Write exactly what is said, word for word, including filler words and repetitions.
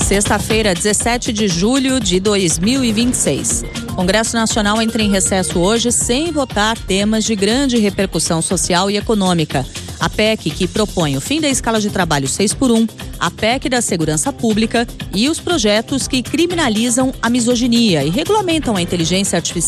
Sexta-feira, dezessete de julho de dois mil e vinte e seis. O Congresso Nacional entra em recesso hoje sem votar temas de grande repercussão social e econômica. A P E C que propõe o fim da escala de trabalho seis por um, a P E C da segurança pública e os projetos que criminalizam a misoginia e regulamentam a inteligência artificial